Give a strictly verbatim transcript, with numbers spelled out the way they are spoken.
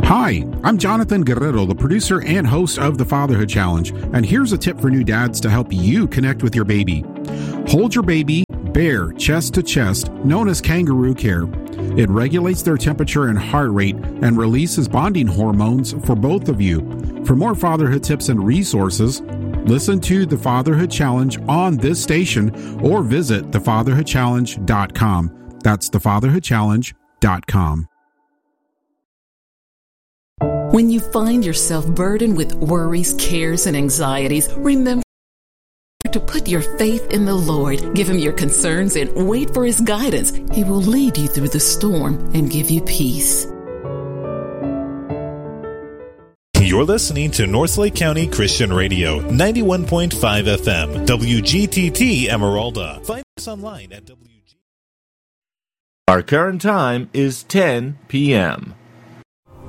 Hi, I'm Jonathan Guerrero, the producer and host of the Fatherhood Challenge, and here's a tip for new dads to help you connect with your baby. Hold your baby bare chest to chest, known as kangaroo care. It regulates their temperature and heart rate and releases bonding hormones for both of you. For more fatherhood tips and resources, listen to the Fatherhood Challenge on this station or visit the fatherhood challenge dot com. That's the fatherhood challenge dot com. When you find yourself burdened with worries, cares, and anxieties, remember to put your faith in the Lord. Give Him your concerns and wait for His guidance. He will lead you through the storm and give you peace. You're listening to Northlake County Christian Radio, ninety-one point five F M, W G T T Emeralda. Find us online at W G. Our current time is ten p.m.